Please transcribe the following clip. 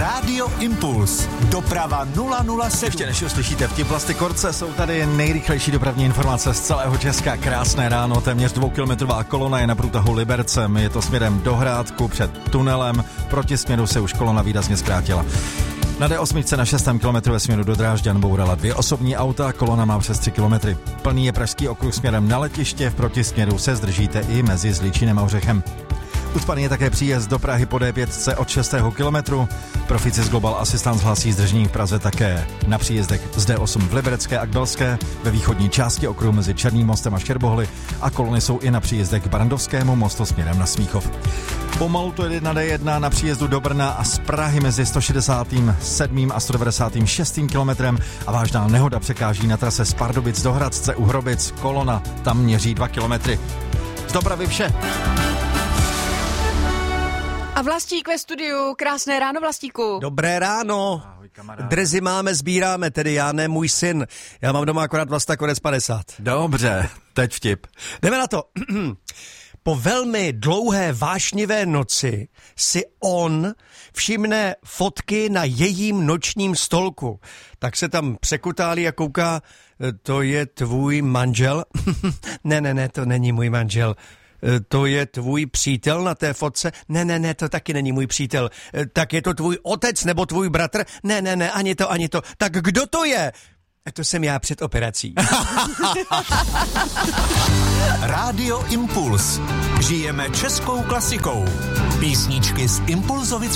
Rádio Impuls. Doprava 007. Ještě než uslyšíte vtip Vlasty Korce, jsou tady nejrychlejší dopravní informace z celého Česka. Krásné ráno, téměř 2kilometrová kolona je na průtahu Libercem. Je to směrem do Hrádku před tunelem. Proti směru se už kolona výrazně zkrátila. Na D8 na 6. kilometru ve směru do Drážďan bourala 2 osobní auta, kolona má přes 3 kilometry. Plný je pražský okruh směrem na letiště, v protisměru se zdržíte i mezi Zličínem a Ořechem. Ucpaný je také příjezd do Prahy po D5 od 6. kilometru. Proficis Global Assistance hlásí zdržení v Praze také na příjezdech z D8 v Liberecké a Kbelské, ve východní části okruhu mezi Černým mostem a Štěrbohly a kolony jsou i na příjezdech k Barandovskému mostu směrem na Smíchov. Pomalu to jde na D1 na příjezdu do Brna a z Prahy mezi 167. a 196. kilometrem a vážná nehoda překáží na trase z Pardubic do Hradce u Hrobic. Kolona tam měří 2 kilometry. Z dopravy vše. A Vlastík ve studiu. Krásné ráno, Vlastíku. Dobré ráno. Ahoj, kamaráde. Dresy máme, sbíráme, tedy já ne, můj syn. Já mám doma akorát Vlasta konec 50. Dobře, teď vtip. Jdeme na to. Po velmi dlouhé vášnivé noci si on všimne fotky na jejím nočním stolku. Tak se tam překutálí a kouká, to je tvůj manžel? Ne, to není můj manžel. To je tvůj přítel na té fotce? Ne, to taky není můj přítel. Tak je to tvůj otec nebo tvůj bratr? Ne, ani to. Tak kdo to je? To jsem já před operací. Rádio Impuls. Žijeme českou klasikou. Písničky z Impulzovy